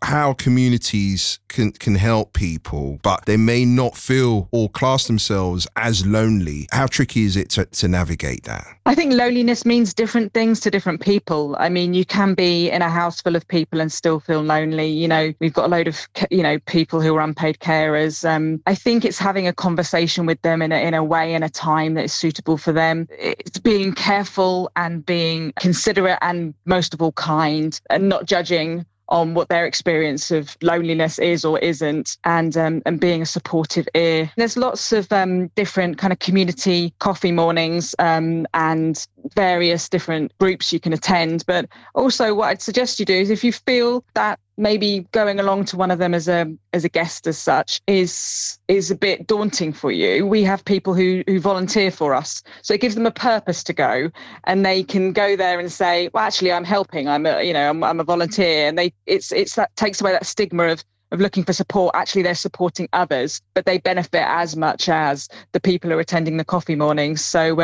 how communities can help people, but they may not feel or class themselves as lonely. How tricky is it to navigate that? I think loneliness means different things to different people. I mean, you can be in a house full of people and still feel lonely. You know, we've got a load of, people who are unpaid carers. I think it's having a conversation with them in a way and a time that is suitable for them. It's being careful and being considerate and most of all kind, and not judging on what their experience of loneliness is or isn't, and being a supportive ear. There's lots of different kind of community coffee mornings and various different groups you can attend. But also what I'd suggest you do is, if you feel that maybe going along to one of them as a guest as such is a bit daunting for you, we have people who volunteer for us. So it gives them a purpose to go, and they can go there and say, well, actually, I'm helping. I'm a volunteer. And that takes away that stigma of looking for support. Actually, they're supporting others, but they benefit as much as the people who are attending the coffee mornings. So,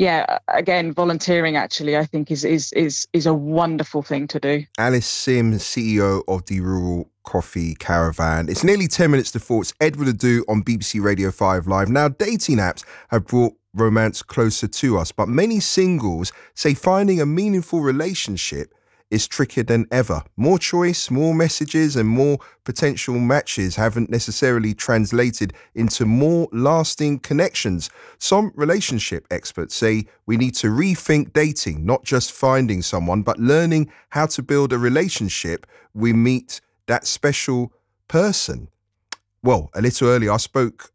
again, volunteering actually, I think is a wonderful thing to do. Alice Sims, CEO of the Rural Coffee Caravan. It's nearly 10 minutes to 4. It's Ed With A Do on BBC Radio 5 Live. Now, dating apps have brought romance closer to us, but many singles say finding a meaningful relationship is trickier than ever. More choice, more messages, and more potential matches haven't necessarily translated into more lasting connections. Some relationship experts say we need to rethink dating, not just finding someone, but learning how to build a relationship. We meet that special person. Well, a little earlier, I spoke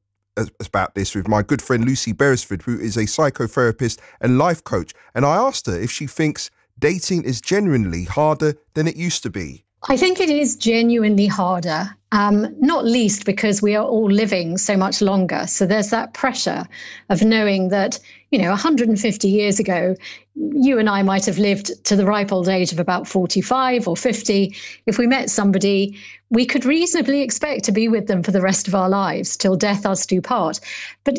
about this with my good friend Lucy Beresford, who is a psychotherapist and life coach. And I asked her if she thinks dating is genuinely harder than it used to be. I think it is genuinely harder, not least because we are all living so much longer. So there's that pressure of knowing that, 150 years ago, you and I might have lived to the ripe old age of about 45 or 50. If we met somebody, we could reasonably expect to be with them for the rest of our lives, till death us do part. But,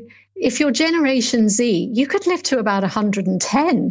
if you're Generation Z, you could live to about 110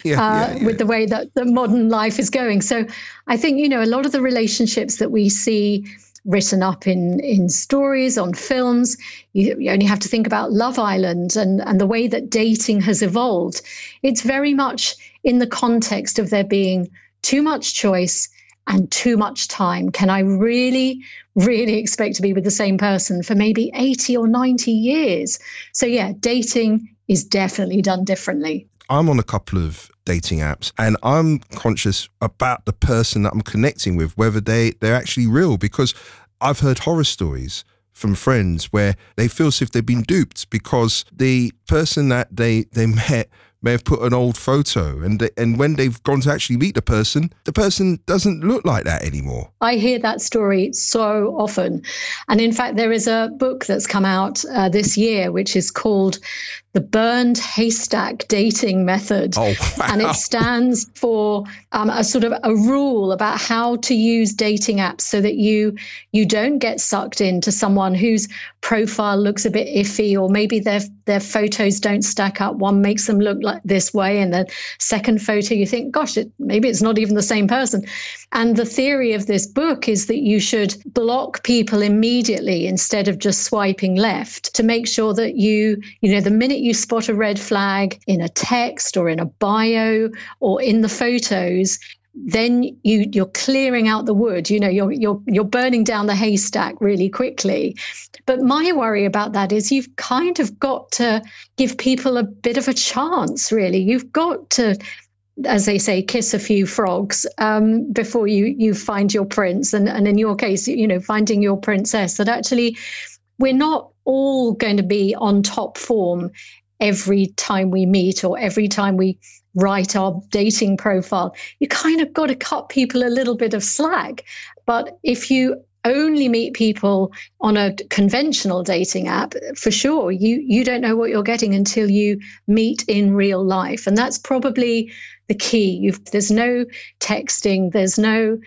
with the way that the modern life is going. So I think, a lot of the relationships that we see written up in stories, on films, you only have to think about Love Island and the way that dating has evolved. It's very much in the context of there being too much choice and too much time. Can I really, really expect to be with the same person for maybe 80 or 90 years? So yeah, dating is definitely done differently. I'm on a couple of dating apps and I'm conscious about the person that I'm connecting with, whether they're actually real, because I've heard horror stories from friends where they feel as if they've been duped because the person that they met may have put an old photo, and when they've gone to actually meet the person doesn't look like that anymore. I hear that story so often. And in fact, there is a book that's come out this year, which is called The Burned Haystack Dating Method. Oh, wow. And it stands for a sort of a rule about how to use dating apps so that you don't get sucked into someone whose profile looks a bit iffy, or maybe their photos don't stack up. One makes them look like this way, and the second photo you think, gosh, maybe it's not even the same person. And the theory of this book is that you should block people immediately instead of just swiping left, to make sure that the minute you spot a red flag in a text or in a bio or in the photos, then you're clearing out the wood. You're burning down the haystack really quickly. But my worry about that is you've kind of got to give people a bit of a chance, really. You've got to, as they say, kiss a few frogs before you find your prince. And in your case, finding your princess. That actually we're not all going to be on top form every time we meet or every time we write our dating profile. You kind of got to cut people a little bit of slack. But if you only meet people on a conventional dating app, for sure, you don't know what you're getting until you meet in real life. And that's probably the key. There's no texting, there's no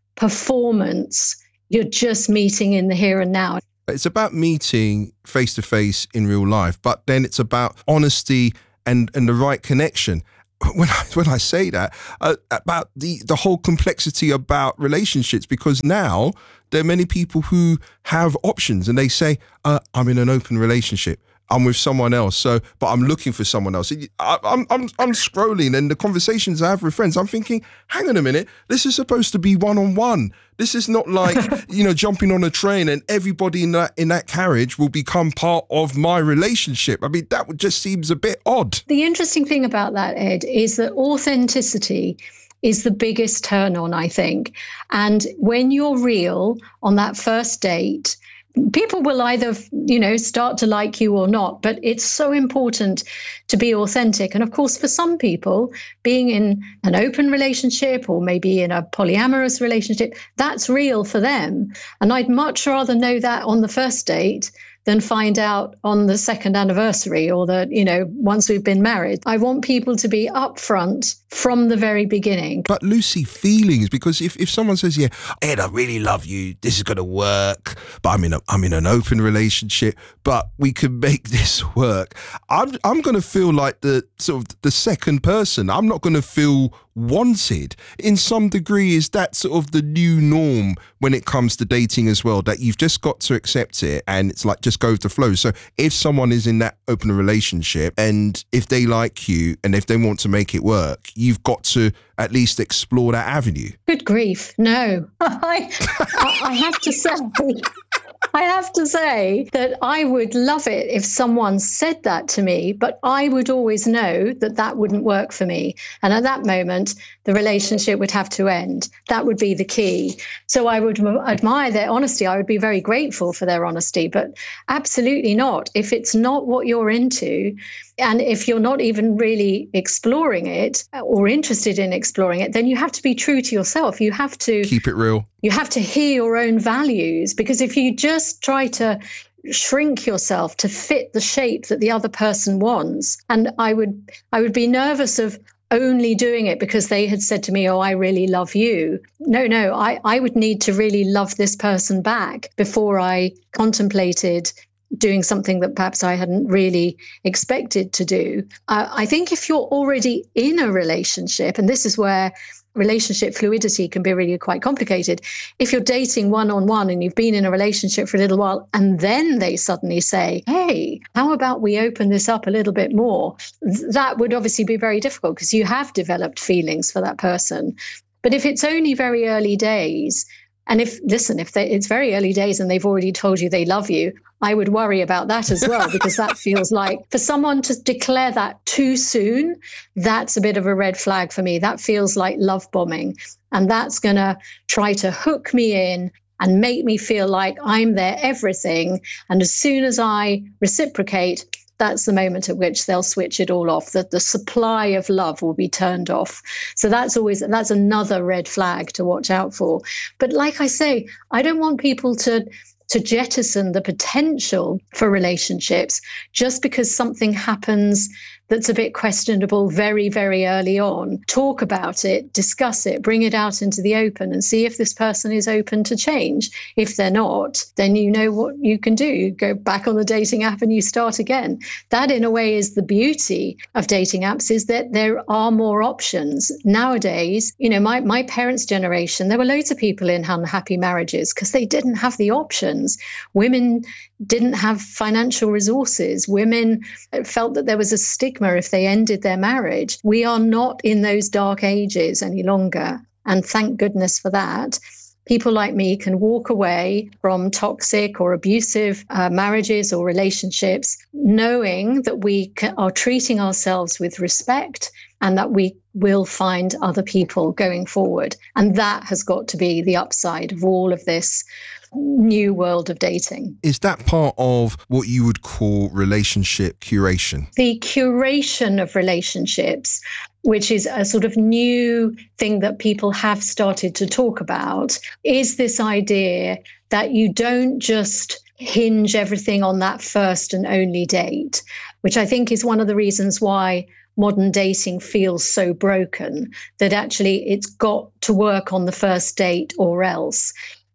performance. You're just meeting in the here and now. It's about meeting face to face in real life, but then it's about honesty and the right connection. when I say that, about the whole complexity about relationships, because now there are many people who have options and they say, I'm in an open relationship. I'm with someone else, but I'm looking for someone else. I'm scrolling, and the conversations I have with friends, I'm thinking, hang on a minute, this is supposed to be one-on-one. This is not like, jumping on a train and everybody in that carriage will become part of my relationship. I mean, that just seems a bit odd. The interesting thing about that, Ed, is that authenticity is the biggest turn on, I think. And when you're real on that first date, people will either, start to like you or not, but it's so important to be authentic. And of course, for some people, being in an open relationship or maybe in a polyamorous relationship, that's real for them. And I'd much rather know that on the first date than find out on the second anniversary or once we've been married. I want people to be upfront from the very beginning. But Lucy, feelings, because if someone says, yeah, Ed, I really love you, this is going to work, but I'm in an open relationship, but we can make this work. I'm going to feel like the second person. I'm not going to feel wanted. In some degree, is that sort of the new norm when it comes to dating as well, that you've just got to accept it and it's like just go with the flow. So if someone is in that open relationship and if they like you and if they want to make it work, you've got to at least explore that avenue. Good grief, no. I have to say... I have to say that I would love it if someone said that to me, but I would always know that that wouldn't work for me. And at that moment, the relationship would have to end. That would be the key. So I would admire their honesty. I would be very grateful for their honesty, but absolutely not. If it's not what you're into, and if you're not even really exploring it or interested in exploring it, then you have to be true to yourself. You have to keep it real. You have to hear your own values, because if you just try to shrink yourself to fit the shape that the other person wants, and I would be nervous of only doing it because they had said to me, oh, I really love you. No, I would need to really love this person back before I contemplated doing something that perhaps I hadn't really expected to do. I think if you're already in a relationship, and this is where relationship fluidity can be really quite complicated. If you're dating one-on-one and you've been in a relationship for a little while, and then they suddenly say, hey, how about we open this up a little bit more? That would obviously be very difficult because you have developed feelings for that person. But if it's only very early days, and if it's very early days and they've already told you they love you, I would worry about that as well, because that feels like for someone to declare that too soon, that's a bit of a red flag for me. That feels like love bombing. And that's going to try to hook me in and make me feel like I'm their everything. And as soon as I reciprocate, that's the moment at which they'll switch it all off, that the supply of love will be turned off. So that's another red flag to watch out for. But like I say, I don't want people to jettison the potential for relationships just because something happens that's a bit questionable very, very early on. Talk about it, discuss it, bring it out into the open and see if this person is open to change. If they're not, then you know what you can do. You go back on the dating app and you start again. That, in a way, is the beauty of dating apps, is that there are more options. Nowadays, my parents' generation, there were loads of people in unhappy marriages because they didn't have the options. Women didn't have financial resources. Women felt that there was a stigma if they ended their marriage. We are not in those dark ages any longer. And thank goodness for that. People like me can walk away from toxic or abusive marriages or relationships, knowing that we are treating ourselves with respect and that we will find other people going forward. And that has got to be the upside of all of this new world of dating. Is that part of what you would call relationship curation? The curation of relationships, which is a sort of new thing that people have started to talk about, is this idea that you don't just hinge everything on that first and only date, which I think is one of the reasons why modern dating feels so broken, that actually it's got to work on the first date or else.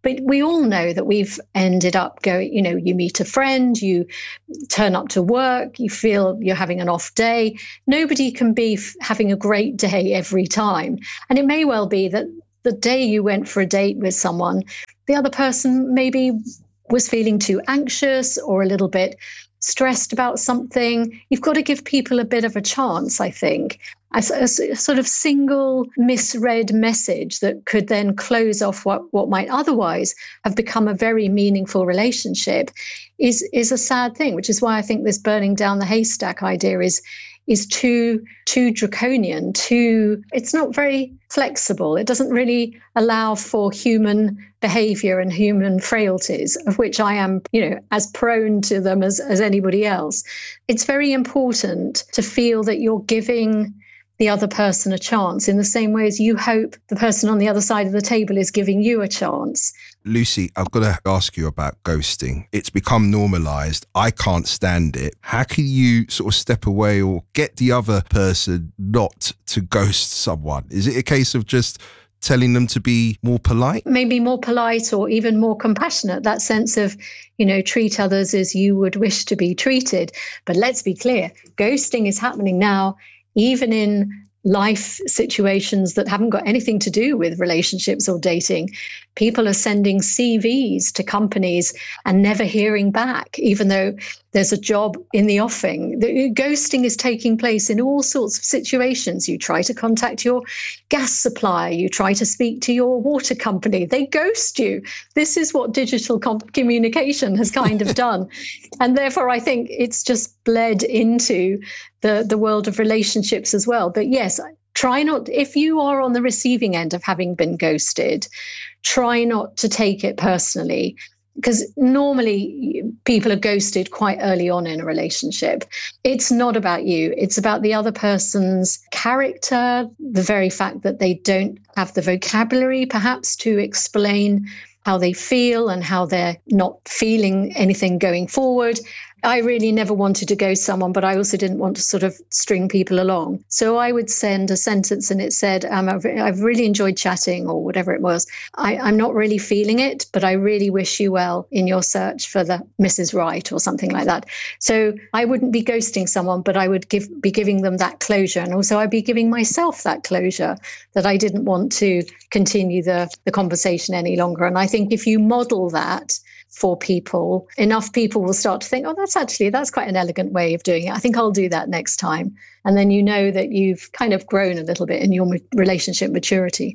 But we all know that we've ended up going, you meet a friend, you turn up to work, you feel you're having an off day. Nobody can be having a great day every time. And it may well be that the day you went for a date with someone, the other person maybe was feeling too anxious or a little bit stressed about something. You've got to give people a bit of a chance, I think. A sort of single misread message that could then close off what might otherwise have become a very meaningful relationship is a sad thing, which is why I think this burning down the haystack idea is too draconian, it's not very flexible. It doesn't really allow for human behavior and human frailties, of which I am, as prone to them as anybody else. It's very important to feel that you're giving the other person a chance in the same way as you hope the person on the other side of the table is giving you a chance. Lucy, I've got to ask you about ghosting. It's become normalised. I can't stand it. How can you sort of step away or get the other person not to ghost someone? Is it a case of just telling them to be more polite? Maybe more polite or even more compassionate, that sense of, treat others as you would wish to be treated. But let's be clear, ghosting is happening now, even in life situations that haven't got anything to do with relationships or dating. People are sending CVs to companies and never hearing back, even though there's a job in the offing. The ghosting is taking place in all sorts of situations. You try to contact your gas supplier, you try to speak to your water company, they ghost you. This is what digital communication has kind of done. And therefore, I think it's just bled into the world of relationships as well. But yes, try not, if you are on the receiving end of having been ghosted, try not to take it personally, because normally people are ghosted quite early on in a relationship. It's not about you. It's about the other person's character, the very fact that they don't have the vocabulary perhaps to explain how they feel and how they're not feeling anything going forward. I really never wanted to ghost someone, but I also didn't want to sort of string people along. So I would send a sentence and it said, I've really enjoyed chatting, or whatever it was. I'm not really feeling it, but I really wish you well in your search for the Mrs. Right, or something like that. So I wouldn't be ghosting someone, but I would be giving them that closure. And also I'd be giving myself that closure that I didn't want to continue the conversation any longer. And I think if you model that for people, enough people will start to think, oh, that's quite an elegant way of doing it. I think I'll do that next time. And then you know that you've kind of grown a little bit in your relationship maturity.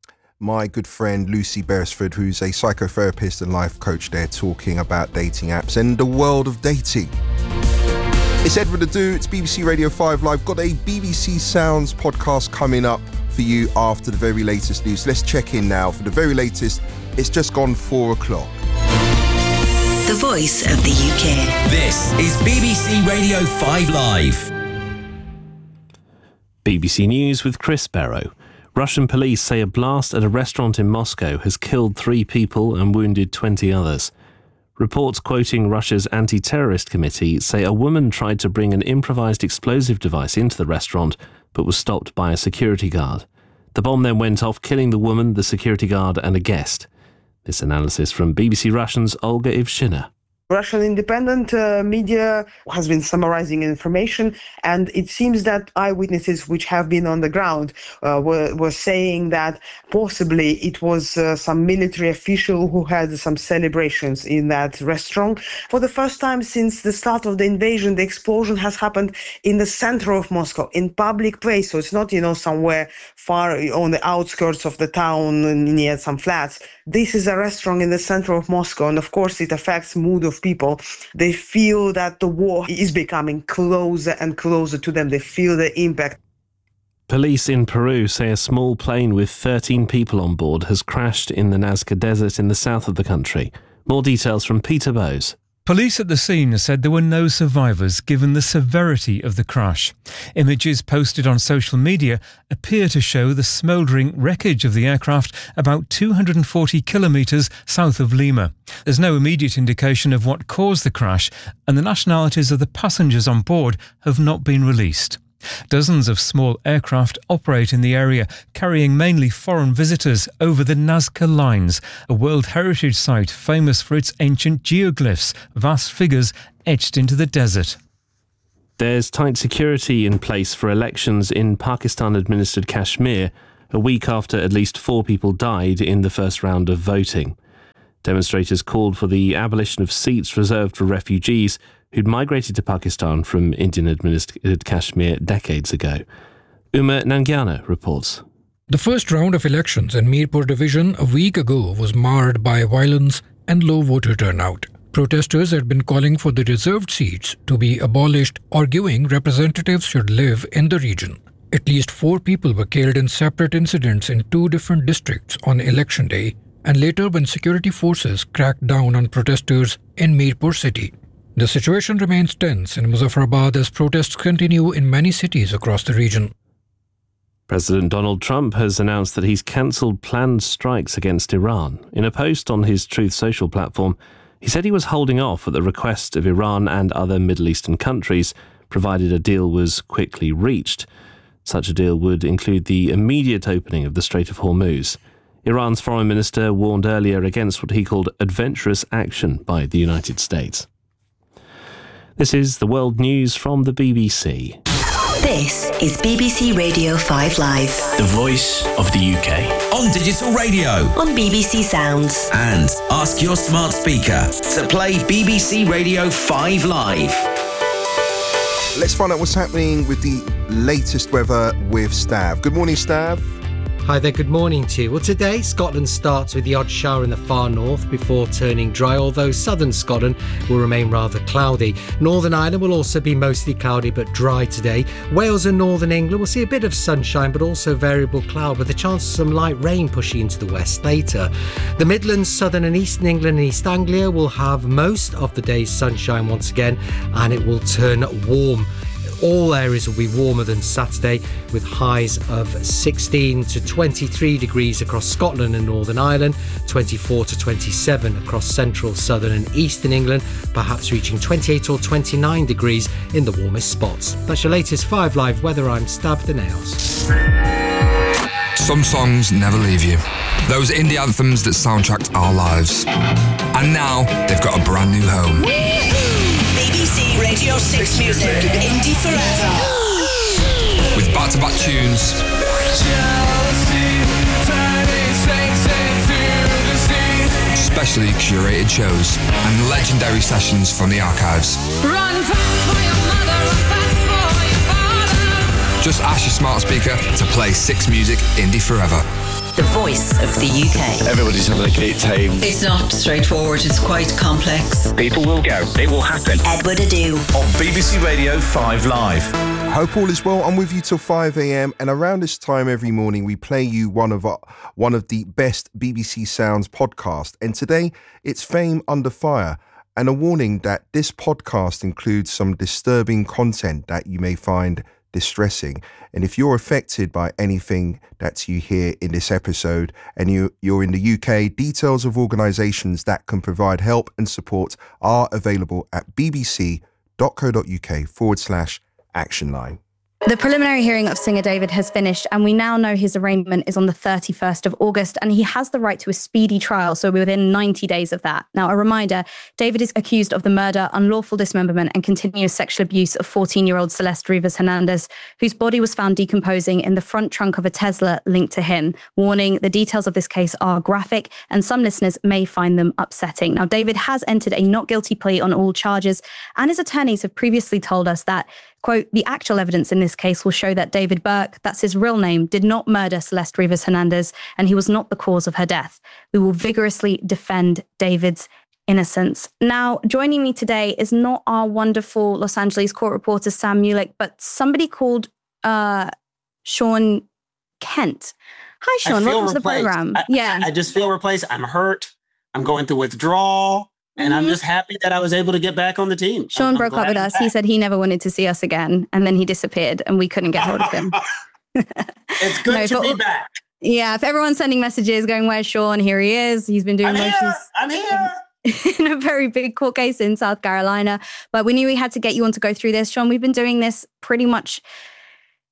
My good friend Lucy Beresford, who's a psychotherapist and life coach, there talking about dating apps and the world of dating. It's Edward Adu, it's BBC Radio 5 Live. Got a BBC Sounds podcast coming up for you after the very latest news. Let's check in now for the very latest. It's just gone 4 o'clock. The voice of the UK. This is BBC Radio 5 Live. BBC News with Chris Barrow. Russian police say a blast at a restaurant in Moscow has killed 3 people and wounded 20 others. Reports quoting Russia's anti-terrorist committee say a woman tried to bring an improvised explosive device into the restaurant but was stopped by a security guard. The bomb then went off, killing the woman, the security guard and a guest. This analysis from BBC Russian's Olga Ivshina. Russian independent media has been summarizing information, and it seems that eyewitnesses which have been on the ground were saying that possibly it was some military official who had some celebrations in that restaurant. For the first time since the start of the invasion, the explosion has happened in the center of Moscow, in public place. So it's not, somewhere far on the outskirts of the town near some flats. This is a restaurant in the center of Moscow, and of course it affects mood of people. They feel that the war is becoming closer and closer to them. They feel the impact. Police in Peru say a small plane with 13 people on board has crashed in the Nazca Desert in the south of the country. More details from Peter Bowes. Police at the scene said there were no survivors given the severity of the crash. Images posted on social media appear to show the smouldering wreckage of the aircraft about 240 kilometres south of Lima. There's no immediate indication of what caused the crash, and the nationalities of the passengers on board have not been released. Dozens of small aircraft operate in the area, carrying mainly foreign visitors over the Nazca Lines, a World Heritage Site famous for its ancient geoglyphs, vast figures etched into the desert. There's tight security in place for elections in Pakistan-administered Kashmir, a week after at least 4 people died in the first round of voting. Demonstrators called for the abolition of seats reserved for refugees who'd migrated to Pakistan from Indian-administered Kashmir decades ago. Uma Nangiana reports. The first round of elections in Mirpur division a week ago was marred by violence and low voter turnout. Protesters had been calling for the reserved seats to be abolished, arguing representatives should live in the region. At least 4 people were killed in separate incidents in 2 different districts on election day, and later when security forces cracked down on protesters in Mirpur city. The situation remains tense in Muzaffarabad as protests continue in many cities across the region. President Donald Trump has announced that he's cancelled planned strikes against Iran. In a post on his Truth Social platform, he said he was holding off at the request of Iran and other Middle Eastern countries, provided a deal was quickly reached. Such a deal would include the immediate opening of the Strait of Hormuz. Iran's foreign minister warned earlier against what he called adventurous action by the United States. This is the world news from the BBC. This is BBC Radio 5 Live. The voice of the UK. On digital radio. On BBC Sounds. And ask your smart speaker to play BBC Radio 5 Live. Let's find out what's happening with the latest weather with Stav. Good morning, Stav. Hi there, good morning to you. Well, today Scotland starts with the odd shower in the far north before turning dry, although southern Scotland will remain rather cloudy. Northern Ireland will also be mostly cloudy but dry today. Wales and northern England will see a bit of sunshine but also variable cloud with a chance of some light rain pushing into the west later. The Midlands, southern and eastern England and East Anglia will have most of the day's sunshine once again, and it will turn warm. All areas will be warmer than Saturday, with highs of 16 to 23 degrees across Scotland and Northern Ireland, 24 to 27 across central, southern and eastern England, perhaps reaching 28 or 29 degrees in the warmest spots. That's your latest 5 Live weather. I'm Stav the Nails. Some songs never leave you. Those indie anthems that soundtracked our lives. And now they've got a brand new home. BBC Radio 6 Music. Indie Forever. With back-to-back tunes, specially curated shows, and legendary sessions from the archives. Run fast for your mother, run fast for your father. Just ask your smart speaker to play 6 Music Indie Forever. The voice of the UK. Everybody's having a great time. It's not straightforward, it's quite complex. People will go, it will happen. Edward Adu. On BBC Radio 5 Live. Hope all is well. I'm with you till 5 a.m. and around this time every morning we play you one of the best BBC Sounds podcasts. And today it's Fame Under Fire, and a warning that this podcast includes some disturbing content that you may find distressing. And if you're affected by anything that you hear in this episode and you're in the UK, details of organisations that can provide help and support are available at bbc.co.uk/actionline. The preliminary hearing of singer David has finished, and we now know his arraignment is on the 31st of August, and he has the right to a speedy trial, so we're within 90 days of that. Now, a reminder, David is accused of the murder, unlawful dismemberment, and continuous sexual abuse of 14-year-old Celeste Rivas Hernandez, whose body was found decomposing in the front trunk of a Tesla linked to him. Warning, the details of this case are graphic, and some listeners may find them upsetting. Now, David has entered a not guilty plea on all charges, and his attorneys have previously told us that, quote, the actual evidence in this case will show that David Burke, that's his real name, did not murder Celeste Rivas Hernandez, and he was not the cause of her death. We will vigorously defend David's innocence. Now, joining me today is not our wonderful Los Angeles court reporter, Sam Mulick, but somebody called Sean Kent. Hi, Sean. Welcome to the program. I just feel replaced. I'm hurt. I'm going through withdrawal. And I'm just happy that I was able to get back on the team. Sean broke up with us. He said he never wanted to see us again. And then he disappeared and we couldn't get hold of him. It's good to be back. Yeah, if everyone's sending messages going, where's Sean? Here he is. He's been doing motions. I'm here. In a very big court case in South Carolina. But we knew we had to get you on to go through this. Sean, we've been doing this pretty much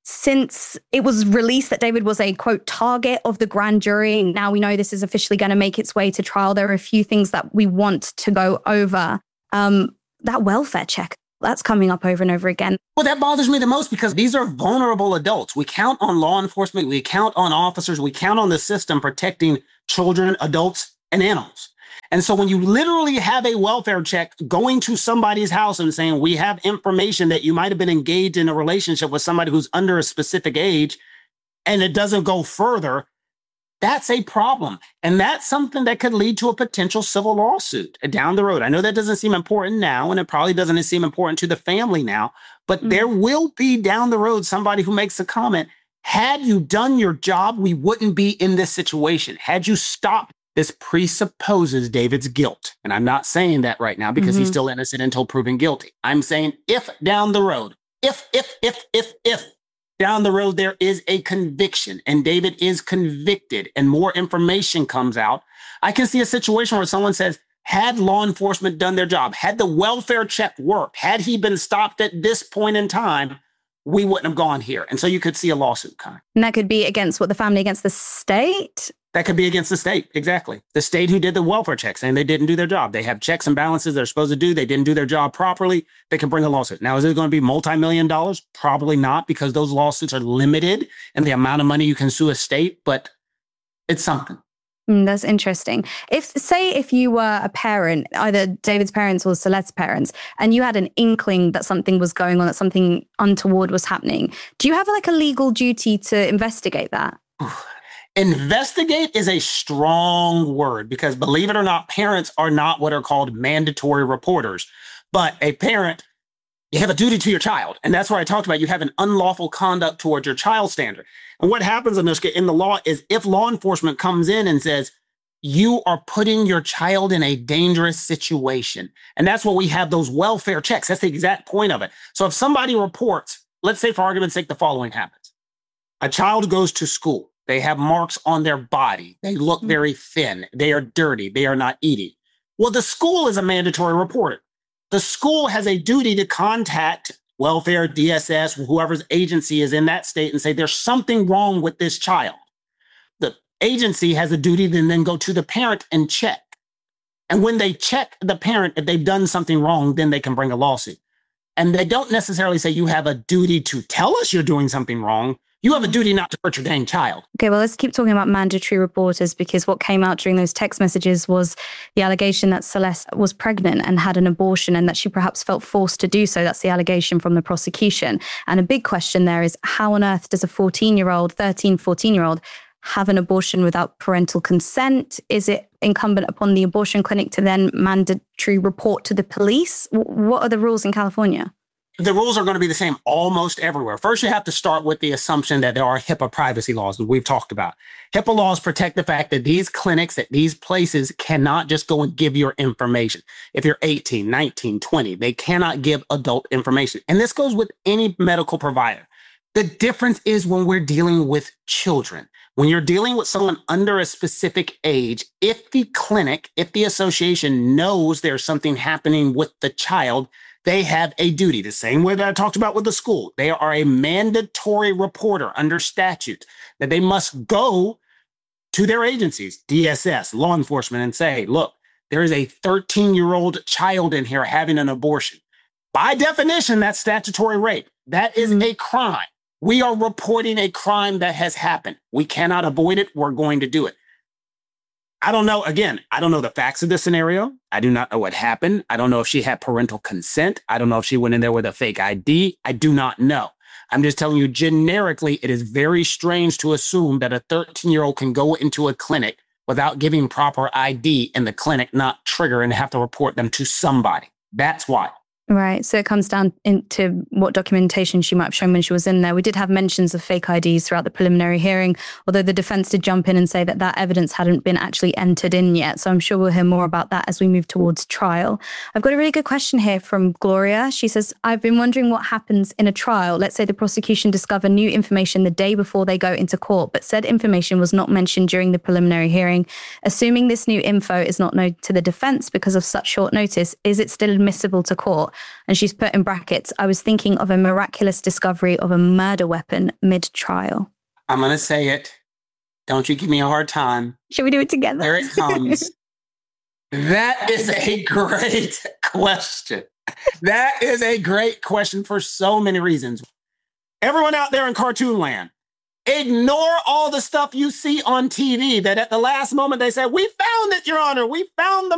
since it was released that David was a, quote, target of the grand jury, now we know this is officially going to make its way to trial, there are a few things that we want to go over. That welfare check, that's coming up over and over again. Well, that bothers me the most because these are vulnerable adults. We count on law enforcement, we count on officers, we count on the system protecting children, adults, and animals. And so when you literally have a welfare check going to somebody's house and saying, we have information that you might have been engaged in a relationship with somebody who's under a specific age, and it doesn't go further, that's a problem. And that's something that could lead to a potential civil lawsuit down the road. I know that doesn't seem important now, and it probably doesn't seem important to the family now, but there will be down the road somebody who makes a comment. Had you done your job, we wouldn't be in this situation. Had you stopped, this presupposes David's guilt. And I'm not saying that right now because he's still innocent until proven guilty. I'm saying if down the road, if down the road there is a conviction and David is convicted and more information comes out, I can see a situation where someone says, had law enforcement done their job, had the welfare check worked, had he been stopped at this point in time, we wouldn't have gone here. And so you could see a lawsuit coming. And that could be against what, the family, against the state? That could be against the state, exactly. The state who did the welfare checks and they didn't do their job. They have checks and balances they're supposed to do. They didn't do their job properly. They can bring a lawsuit. Now, is it going to be multi-million dollars? Probably not, because those lawsuits are limited in the amount of money you can sue a state, but it's something. That's interesting. If you were a parent, either David's parents or Celeste's parents, and you had an inkling that something was going on, that something untoward was happening, do you have like a legal duty to investigate that? Investigate is a strong word because, believe it or not, parents are not what are called mandatory reporters. But a parent, you have a duty to your child. And that's where I talked about you have an unlawful conduct towards your child standard. And what happens, Anushka, in the law is if law enforcement comes in and says, you are putting your child in a dangerous situation. And that's what we have those welfare checks. That's the exact point of it. So if somebody reports, let's say for argument's sake, the following happens. A child goes to school. They have marks on their body. They look very thin. They are dirty. They are not eating. Well, the school is a mandatory reporter. The school has a duty to contact welfare, DSS, whoever's agency is in that state and say, there's something wrong with this child. The agency has a duty to then go to the parent and check. And when they check the parent, if they've done something wrong, then they can bring a lawsuit. And they don't necessarily say you have a duty to tell us you're doing something wrong. You have a duty not to hurt your dang child. Okay, well, let's keep talking about mandatory reporters, because what came out during those text messages was the allegation that Celeste was pregnant and had an abortion and that she perhaps felt forced to do so. That's the allegation from the prosecution. And a big question there is, how on earth does a 14-year-old have an abortion without parental consent? Is it incumbent upon the abortion clinic to then mandatory report to the police? What are the rules in California? The rules are going to be the same almost everywhere. First, you have to start with the assumption that there are HIPAA privacy laws, that we've talked about. HIPAA laws protect the fact that these clinics, that these places cannot just go and give your information. If you're 18, 19, 20, they cannot give adult information. And this goes with any medical provider. The difference is when we're dealing with children. When you're dealing with someone under a specific age, if the clinic, if the association knows there's something happening with the child, they have a duty, the same way that I talked about with the school. They are a mandatory reporter under statute that they must go to their agencies, DSS, law enforcement, and say, look, there is a 13-year-old child in here having an abortion. By definition, that's statutory rape. That is a crime. We are reporting a crime that has happened. We cannot avoid it. We're going to do it. I don't know. Again, I don't know the facts of this scenario. I do not know what happened. I don't know if she had parental consent. I don't know if she went in there with a fake ID. I do not know. I'm just telling you generically, it is very strange to assume that a 13-year-old can go into a clinic without giving proper ID and the clinic not trigger and have to report them to somebody. That's why. Right. So it comes down into what documentation she might have shown when she was in there. We did have mentions of fake IDs throughout the preliminary hearing, although the defense did jump in and say that that evidence hadn't been actually entered in yet. So I'm sure we'll hear more about that as we move towards trial. I've got a really good question here from Gloria. She says, I've been wondering what happens in a trial. Let's say the prosecution discover new information the day before they go into court, but said information was not mentioned during the preliminary hearing. Assuming this new info is not known to the defense because of such short notice, is it still admissible to court? And she's put in brackets, I was thinking of a miraculous discovery of a murder weapon mid-trial. I'm going to say it. Don't you give me a hard time. Should we do it together? Here it comes. That is a great question. That is a great question for so many reasons. Everyone out there in cartoon land, ignore all the stuff you see on TV that at the last moment they say, we found it, Your Honor. We found the